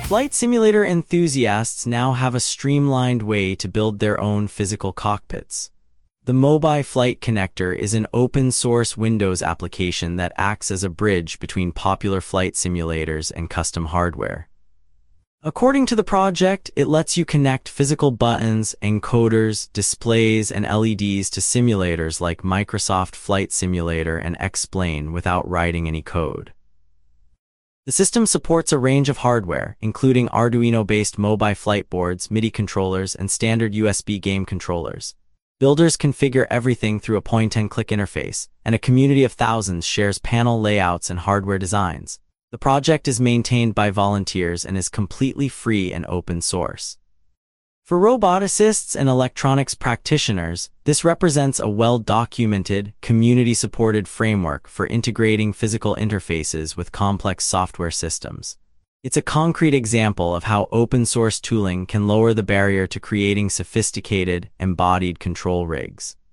Flight simulator enthusiasts now have a streamlined way to build their own physical cockpits. The Mobi Flight Connector is an open-source Windows application that acts as a bridge between popular flight simulators and custom hardware. According to the project, it lets you connect physical buttons, encoders, displays, and LEDs to simulators like Microsoft Flight Simulator and X-Plane without writing any code. The system supports a range of hardware, including Arduino-based Mobi flight boards, MIDI controllers, and standard USB game controllers. Builders configure everything through a point-and-click interface, and a community of thousands shares panel layouts and hardware designs. The project is maintained by volunteers and is completely free and open source. For roboticists and electronics practitioners, this represents a well-documented, community-supported framework for integrating physical interfaces with complex software systems. It's a concrete example of how open-source tooling can lower the barrier to creating sophisticated, embodied control rigs.